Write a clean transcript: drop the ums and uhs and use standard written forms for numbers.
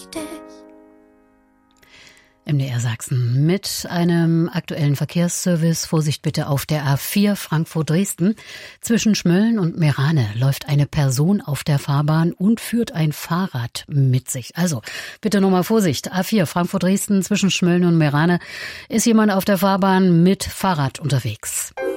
MDR Sachsen mit einem aktuellen Verkehrsservice. Vorsicht bitte auf der A4 Frankfurt-Dresden. Zwischen Schmölln und Meerane läuft eine Person auf der Fahrbahn und führt ein Fahrrad mit sich. Also bitte nochmal Vorsicht. A4 Frankfurt-Dresden zwischen Schmölln und Meerane ist jemand auf der Fahrbahn mit Fahrrad unterwegs.